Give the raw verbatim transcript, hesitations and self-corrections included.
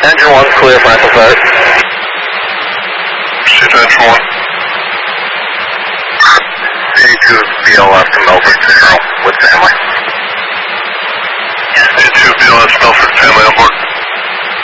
Engine one clear for rental flight. Shit, engine one. eighty-two B L F to Melbourne, zero with family.